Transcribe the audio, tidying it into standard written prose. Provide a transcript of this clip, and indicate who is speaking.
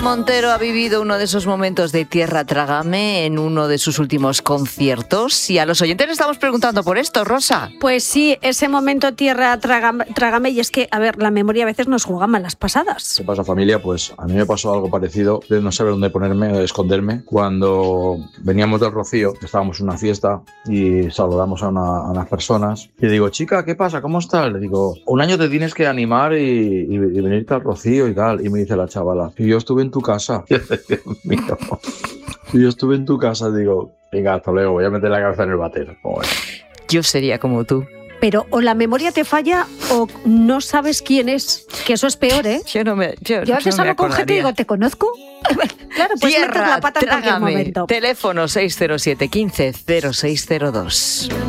Speaker 1: Montero ha vivido uno de esos momentos de tierra trágame en uno de sus últimos conciertos y a los oyentes le estamos preguntando por esto, Rosa.
Speaker 2: Pues sí, ese momento tierra trágame, y es que, a ver, la memoria a veces nos juega malas pasadas.
Speaker 3: ¿Qué pasa, familia? Pues a mí me pasó algo parecido de no saber dónde ponerme o de esconderme cuando veníamos del Rocío, estábamos en una fiesta y saludamos a unas personas y digo, chica, ¿qué pasa? ¿Cómo estás? Le digo, un año te tienes que animar y venirte al Rocío y tal. Y me dice la chavala, y yo estuve en tu casa. Dios mío. Y yo estuve en tu casa, digo, venga, hasta luego, voy a meter la cabeza en el váter. Joder.
Speaker 1: Yo sería como tú.
Speaker 2: Pero o la memoria te falla o no sabes quién es, que eso es peor, ¿eh?
Speaker 1: Yo
Speaker 2: Yo te salgo con gente y digo, ¿te conozco? Claro, pues meter la pata en cualquier momento.
Speaker 1: Teléfono 607 15 0602.